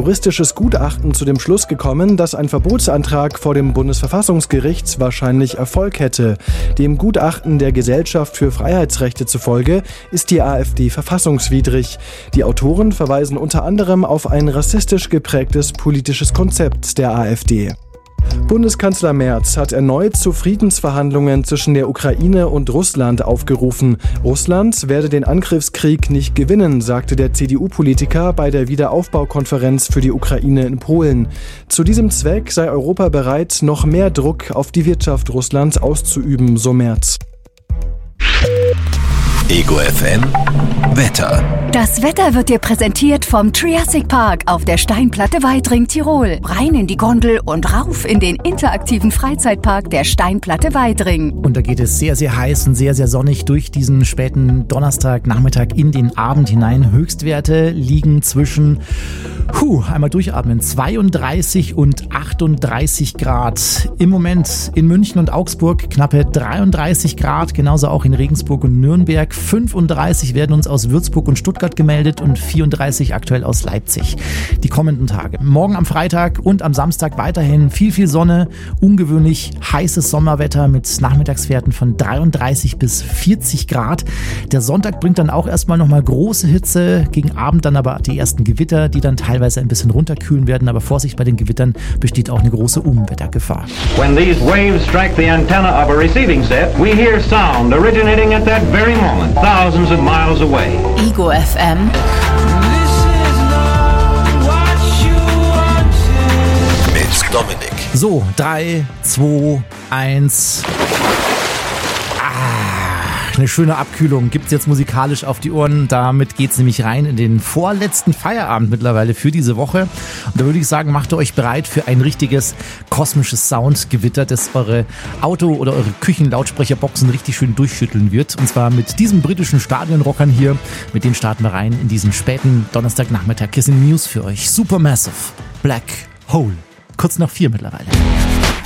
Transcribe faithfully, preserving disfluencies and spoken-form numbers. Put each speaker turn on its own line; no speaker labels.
juristisches Gutachten zu dem Schluss gekommen, dass ein Verbotsantrag vor dem Bundesverfassungsgericht wahrscheinlich Erfolg hätte. Dem Gutachten der Gesellschaft für Freiheitsrechte zufolge ist die AfD verfassungswidrig. Die Autoren verweisen unter anderem auf ein rassistisch geprägtes politisches Konzept der AfD. Bundeskanzler Merz hat erneut zu Friedensverhandlungen zwischen der Ukraine und Russland aufgerufen. Russland werde den Angriffskrieg nicht gewinnen, sagte der C D U-Politiker bei der Wiederaufbaukonferenz für die Ukraine in Polen. Zu diesem Zweck sei Europa bereit, noch mehr Druck auf die Wirtschaft Russlands auszuüben, so Merz.
Ego F M Wetter.
Das Wetter wird dir präsentiert vom Triassic Park auf der Steinplatte Weidring, Tirol. Rein in die Gondel und rauf in den interaktiven Freizeitpark der Steinplatte Weidring.
Und da geht es sehr, sehr heiß und sehr, sehr sonnig durch diesen späten Donnerstagnachmittag in den Abend hinein. Höchstwerte liegen zwischen, puh, einmal durchatmen, zweiunddreißig und achtunddreißig Grad. Im Moment in München und Augsburg knappe dreiunddreißig Grad, genauso auch in Regensburg und Nürnberg. fünfunddreißig werden uns aus Würzburg und Stuttgart gemeldet und vierunddreißig aktuell aus Leipzig. Die kommenden Tage. Morgen am Freitag und am Samstag weiterhin viel, viel Sonne, ungewöhnlich heißes Sommerwetter mit Nachmittagswerten von dreiunddreißig bis vierzig Grad. Der Sonntag bringt dann auch erstmal nochmal große Hitze, gegen Abend dann aber die ersten Gewitter, die dann teilweise ein bisschen runterkühlen werden, aber Vorsicht bei den Gewittern, besteht auch eine große Unwettergefahr.
When these waves strike the antenna of a receiving set, we hear sound originating at that very moment, thousands of miles away.
Ego F M.
Mit Dominik.
So, drei, zwei, eins. Eine schöne Abkühlung gibt's jetzt musikalisch auf die Ohren. Damit geht's nämlich rein in den vorletzten Feierabend mittlerweile für diese Woche. Und da würde ich sagen, macht ihr euch bereit für ein richtiges kosmisches Soundgewitter, das eure Auto- oder eure Küchenlautsprecherboxen richtig schön durchschütteln wird. Und zwar mit diesen britischen Stadionrockern hier. Mit denen starten wir rein in diesen späten Donnerstagnachmittag. Hier sind News für euch. Supermassive, Black Hole. Kurz nach vier mittlerweile.